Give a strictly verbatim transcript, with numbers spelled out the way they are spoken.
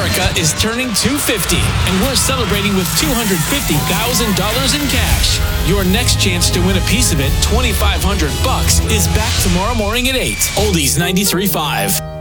America is turning two hundred fifty, and we're celebrating with two hundred fifty thousand dollars in cash. Your next chance to win a piece of it, twenty-five hundred bucks, is back tomorrow morning at eight. Oldies ninety-three point five.